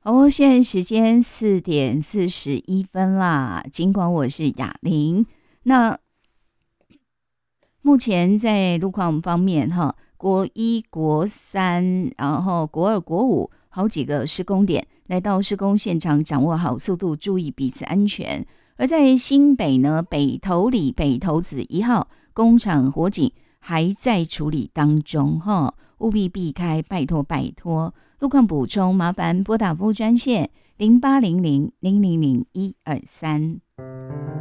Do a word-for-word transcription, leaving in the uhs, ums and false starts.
哦，现在时间四点四十一分啦。尽管我是雅玲，那目前在路况方面，哈，国一、国三，然后国二、国五，好几个施工点，来到施工现场，掌握好速度，注意彼此安全。而在新北呢，北投里北投子一号工厂火警还在处理当中，哈，务必避开，拜托拜托。路况补充，麻烦拨打服务专线零八零零零零零一二三。